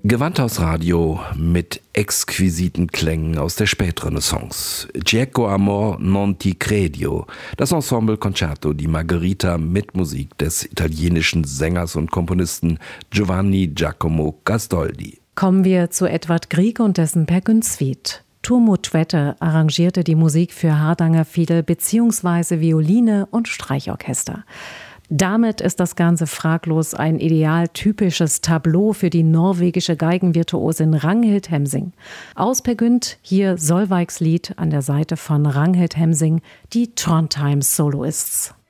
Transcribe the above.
Gewandhausradio mit exquisiten Klängen aus der Spätrenaissance. Cieco amor non ti credo. Das Ensemble Concerto di Margherita mit Musik des italienischen Sängers und Komponisten Giovanni Giacomo Gastoldi. Kommen wir zu Edvard Grieg und dessen Per Gynt Suite. Tuomo Tvete arrangierte die Musik für Hardanger Fiedel bzw. Violine und Streichorchester. Damit ist das Ganze fraglos ein idealtypisches Tableau für die norwegische Geigenvirtuosin Ragnhild Hemsing. Aus Per Gynt hier Solveigs Lied an der Seite von Ragnhild Hemsing, die Trondheims Soloists.